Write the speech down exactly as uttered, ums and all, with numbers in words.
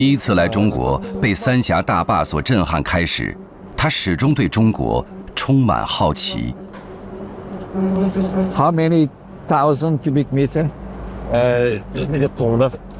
第一次来中国，被三峡大坝所震撼开始，他始终对中国充满好奇。 How many thousand cubic meter? 呃，那个总的